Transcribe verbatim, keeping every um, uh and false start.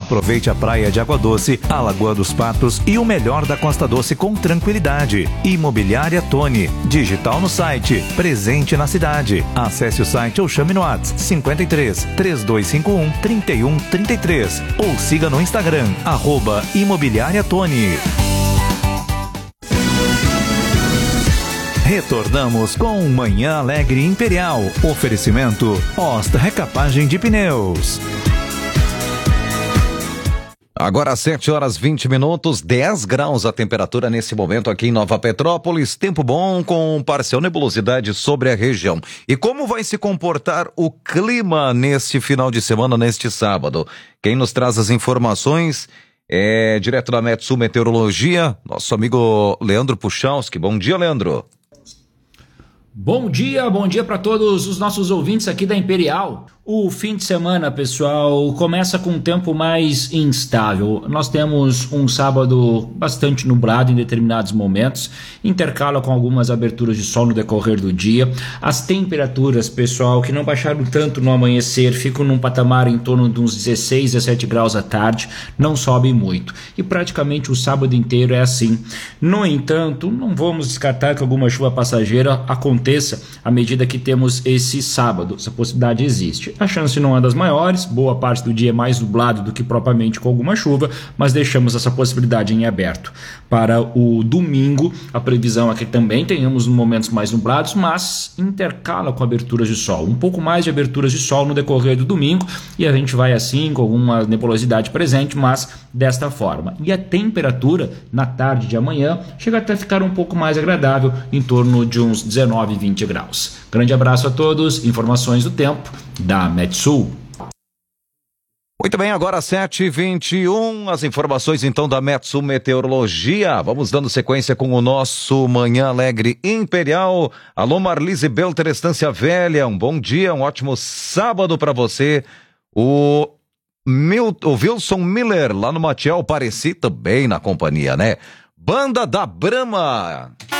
Aproveite a praia de Água Doce, a Lagoa dos Patos e o melhor da Costa Doce com tranquilidade. Imobiliária Tony. Digital no site. Presente na cidade. Acesse o site ou chame no WhatsApp cinquenta e três, três dois cinco um, trinta e um trinta e três ou siga no Instagram, arroba Imobiliária Tony. Retornamos com Manhã Alegre Imperial. Oferecimento Ost Recapagem de Pneus. Agora sete horas e vinte minutos, dez graus a temperatura nesse momento aqui em Nova Petrópolis. Tempo bom com parcial nebulosidade sobre a região. E como vai se comportar o clima neste final de semana, neste sábado? Quem nos traz as informações é direto da Metsul Meteorologia, nosso amigo Leandro Puchalski. Bom dia, Leandro. Bom dia, bom dia para todos os nossos ouvintes aqui da Imperial. O fim de semana, pessoal, começa com um tempo mais instável. Nós temos um sábado bastante nublado em determinados momentos, intercala com algumas aberturas de sol no decorrer do dia. As temperaturas, pessoal, que não baixaram tanto no amanhecer, ficam num patamar em torno de uns dezesseis, dezessete graus à tarde, não sobem muito. E praticamente o sábado inteiro é assim. No entanto, não vamos descartar que alguma chuva passageira aconteça à medida que temos esse sábado. Essa possibilidade existe. A chance não é das maiores, boa parte do dia é mais nublado do que propriamente com alguma chuva, mas deixamos essa possibilidade em aberto. Para o domingo, a previsão é que também tenhamos momentos mais nublados, mas intercala com aberturas de sol. Um pouco mais de aberturas de sol no decorrer do domingo, e a gente vai assim, com alguma nebulosidade presente, mas desta forma. E a temperatura, na tarde de amanhã, chega até a ficar um pouco mais agradável, em torno de uns dezenove, vinte graus. Grande abraço a todos, informações do tempo da Metsul. Muito bem, agora sete e vinte e um, as informações então da Metsul Meteorologia. Vamos dando sequência com o nosso Manhã Alegre Imperial. Alô, Marlise Belter, Estância Velha, um bom dia, um ótimo sábado para você. O, Mil, o Wilson Miller, lá no Matiel Pareci, também na companhia, né? Banda da Brama.